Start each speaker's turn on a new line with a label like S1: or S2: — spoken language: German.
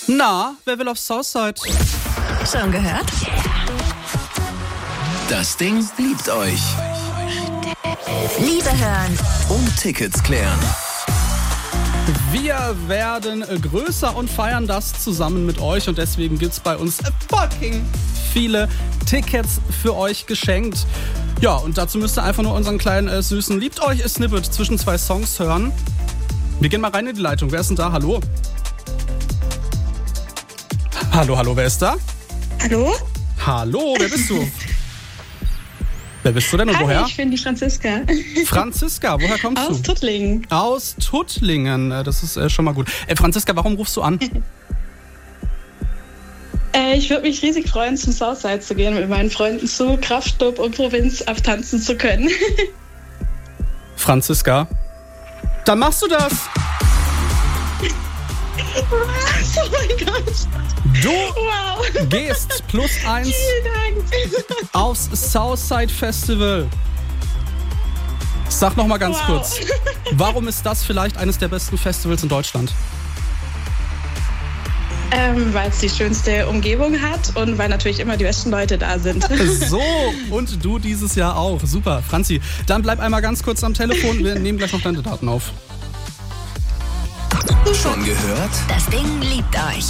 S1: Na, wer will auf Southside?
S2: Schon gehört?
S3: Das Ding liebt euch.
S2: Liebe hören.
S3: Und Tickets klären.
S1: Wir werden größer und feiern das zusammen mit euch. Und deswegen gibt's bei uns fucking viele Tickets für euch geschenkt. Ja, und dazu müsst ihr einfach nur unseren kleinen süßen Liebt euch Snippet zwischen zwei Songs hören. Wir gehen mal rein in die Leitung. Wer ist denn da? Hallo? Hallo, wer ist da?
S4: Hallo?
S1: Hallo, wer bist du? Wer bist du denn und
S4: Hi,
S1: woher?
S4: ich bin die Franziska.
S1: Franziska, woher kommst du?
S4: Aus Tuttlingen.
S1: Aus Tuttlingen, das ist schon mal gut. Franziska, warum rufst du an?
S4: Ich würde mich riesig freuen, zum Southside zu gehen, mit meinen Freunden zu Kraftclub und Provinz abtanzen zu können.
S1: Franziska, dann machst du das!
S4: Oh mein Gott!
S1: Du
S4: Wow!
S1: gehst +1
S4: Vielen Dank!
S1: aufs Southside Festival. Sag noch mal ganz kurz, warum ist das vielleicht eines der besten Festivals in Deutschland?
S4: Weil es die schönste Umgebung hat und weil natürlich immer die besten Leute da sind.
S1: So, und du dieses Jahr auch. Super, Franzi. Dann bleib einmal ganz kurz am Telefon. Wir nehmen gleich noch deine Daten auf.
S3: Schon gehört?
S2: Das Ding liebt euch.